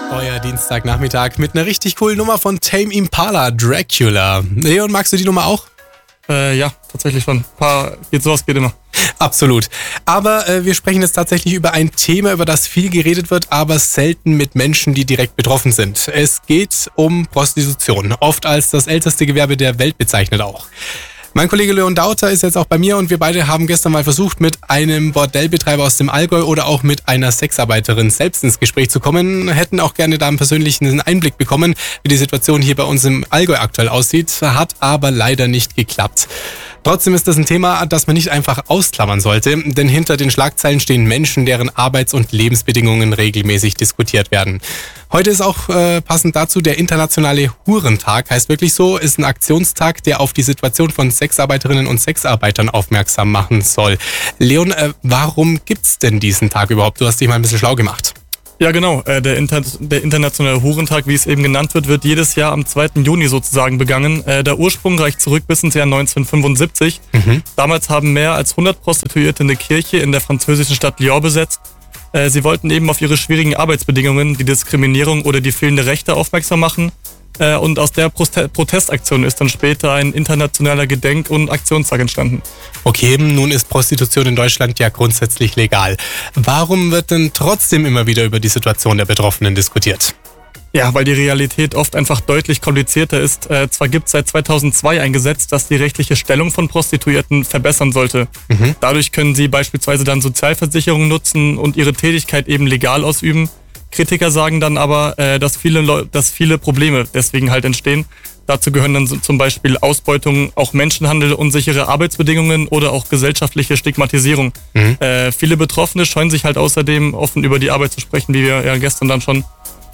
Euer Dienstagnachmittag mit einer richtig coolen Nummer von Tame Impala, Dracula. Leon, magst du die Nummer auch? Ja, tatsächlich schon. Sowas geht immer. Absolut. Aber wir sprechen jetzt tatsächlich über ein Thema, über das viel geredet wird, aber selten mit Menschen, die direkt betroffen sind. Es geht um Prostitution, oft als das älteste Gewerbe der Welt bezeichnet auch. Mein Kollege Leon Dauter ist jetzt auch bei mir und wir beide haben gestern mal versucht, mit einem Bordellbetreiber aus dem Allgäu oder auch mit einer Sexarbeiterin selbst ins Gespräch zu kommen. Hätten auch gerne da einen persönlichen Einblick bekommen, wie die Situation hier bei uns im Allgäu aktuell aussieht, hat aber leider nicht geklappt. Trotzdem ist das ein Thema, das man nicht einfach ausklammern sollte, denn hinter den Schlagzeilen stehen Menschen, deren Arbeits- und Lebensbedingungen regelmäßig diskutiert werden. Heute ist auch passend dazu der internationale Hurentag, heißt wirklich so, ist ein Aktionstag, der auf die Situation von Sexarbeiterinnen und Sexarbeitern aufmerksam machen soll. Leon, warum gibt's denn diesen Tag überhaupt? Du hast dich mal ein bisschen schlau gemacht. Ja, genau. Der internationale Hurentag, wie es eben genannt wird jedes Jahr am 2. Juni sozusagen begangen. Der Ursprung reicht zurück bis ins Jahr 1975. Damals haben mehr als 100 Prostituierte eine Kirche in der französischen Stadt Lyon besetzt. Sie wollten eben auf ihre schwierigen Arbeitsbedingungen, die Diskriminierung oder die fehlende Rechte aufmerksam machen. Und aus der Protestaktion ist dann später ein internationaler Gedenk- und Aktionstag entstanden. Okay, nun ist Prostitution in Deutschland ja grundsätzlich legal. Warum wird denn trotzdem immer wieder über die Situation der Betroffenen diskutiert? Ja, weil die Realität oft einfach deutlich komplizierter ist. Zwar gibt es seit 2002 ein Gesetz, das die rechtliche Stellung von Prostituierten verbessern sollte. Dadurch können sie beispielsweise dann Sozialversicherungen nutzen und ihre Tätigkeit eben legal ausüben. Kritiker sagen dann aber, dass viele Probleme deswegen halt entstehen. Dazu gehören dann zum Beispiel Ausbeutung, auch Menschenhandel, unsichere Arbeitsbedingungen oder auch gesellschaftliche Stigmatisierung. Viele Betroffene scheuen sich halt außerdem offen über die Arbeit zu sprechen, wie wir ja gestern dann schon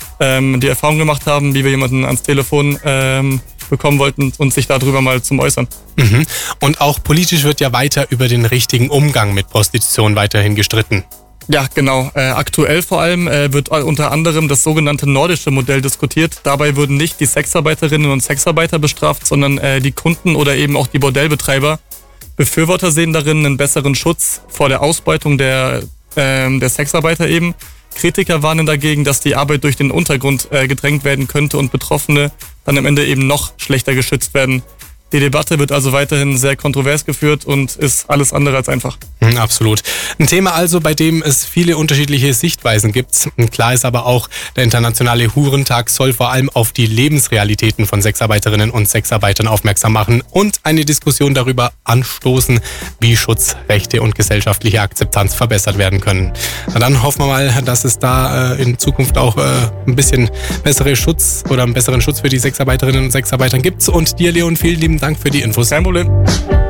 die Erfahrung gemacht haben, wie wir jemanden ans Telefon bekommen wollten und sich darüber mal zum Äußern. Und auch politisch wird ja weiter über den richtigen Umgang mit Prostitution weiterhin gestritten. Ja, genau. Aktuell vor allem wird unter anderem das sogenannte nordische Modell diskutiert. Dabei würden nicht die Sexarbeiterinnen und Sexarbeiter bestraft, sondern die Kunden oder eben auch die Bordellbetreiber. Befürworter sehen darin einen besseren Schutz vor der Ausbeutung der Sexarbeiter eben. Kritiker warnen dagegen, dass die Arbeit durch den Untergrund gedrängt werden könnte und Betroffene dann am Ende eben noch schlechter geschützt werden. Die Debatte wird also weiterhin sehr kontrovers geführt und ist alles andere als einfach. Absolut. Ein Thema also, bei dem es viele unterschiedliche Sichtweisen gibt. Klar ist aber auch, der internationale Hurentag soll vor allem auf die Lebensrealitäten von Sexarbeiterinnen und Sexarbeitern aufmerksam machen und eine Diskussion darüber anstoßen, wie Schutzrechte und gesellschaftliche Akzeptanz verbessert werden können. Na dann hoffen wir mal, dass es da in Zukunft auch ein bisschen besseren Schutz für die Sexarbeiterinnen und Sexarbeitern gibt. Und dir, Leon, vielen lieben Dank für die Infos. Kein Problem.